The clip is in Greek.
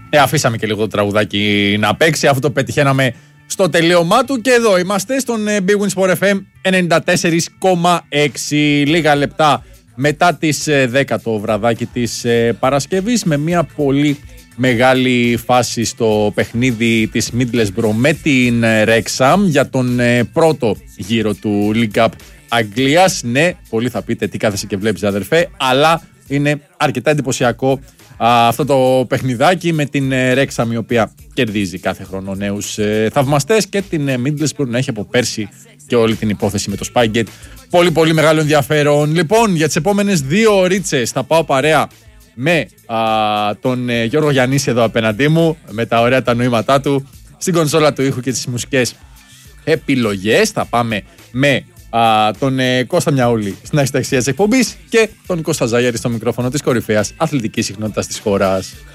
Αφήσαμε και λίγο το τραγουδάκι να παίξει, αφού το πετυχαίναμε στο τελείωμά του. Και εδώ είμαστε στον Big Win Sport FM 94,6. Λίγα λεπτά μετά τις 10 το βραδάκι της Παρασκευής, με μια πολύ μεγάλη φάση στο παιχνίδι της Middlesbrough με την Wrexham για τον πρώτο γύρο του League Cup Αγγλίας. Ναι, πολλοί θα πείτε τι κάθεσαι και βλέπεις, αδερφέ, αλλά είναι αρκετά εντυπωσιακό αυτό το παιχνιδάκι με την Wrexham, η οποία κερδίζει κάθε χρόνο νέους θαυμαστές, και την Middlesbrough να έχει από πέρσι και όλη την υπόθεση με το Spygate. Πολύ πολύ μεγάλο ενδιαφέρον. Λοιπόν, για τις επόμενες 2 ωρίτσες θα πάω παρέα με τον Γιώργο Γιαννίση εδώ απέναντί μου, με τα ωραία τα νοήματά του, στην κονσόλα του ήχου και τις μουσικές επιλογές. Θα πάμε με τον Κώστα Μιαούλη στην αρχή της εκπομπής και τον Κώστα Ζαγιάρη στο μικρόφωνο της κορυφαίας αθλητικής συχνότητας της χώρας.